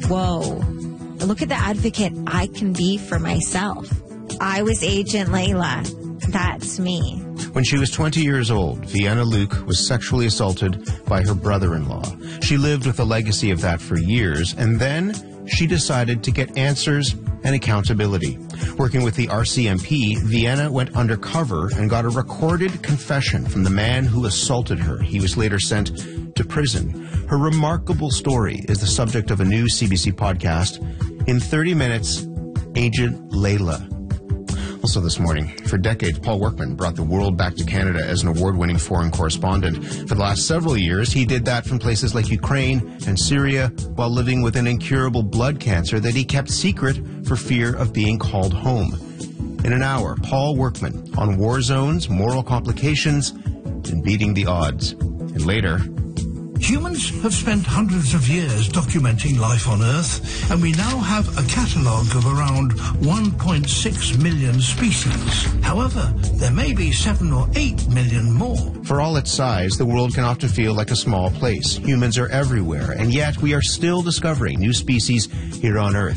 whoa, look at the advocate I can be for myself. I was Agent Layla. That's me. When she was 20 years old, Vienna Luke was sexually assaulted by her brother-in-law. She lived with the legacy of that for years, and then she decided to get answers and accountability. Working with the RCMP, Vienna went undercover and got a recorded confession from the man who assaulted her. He was later sent to prison. Her remarkable story is the subject of a new CBC podcast. In 30 minutes, Agent Layla. Also this morning, for decades, Paul Workman brought the world back to Canada as an award-winning foreign correspondent. For the last several years, he did that from places like Ukraine and Syria while living with an incurable blood cancer that he kept secret for fear of being called home. In an hour, Paul Workman on war zones, moral complications, and beating the odds. And later... Humans have spent hundreds of years documenting life on Earth, and we now have a catalogue of around 1.6 million species. However, there may be 7 or 8 million more. For all its size, the world can often feel like a small place. Humans are everywhere, and yet we are still discovering new species here on Earth.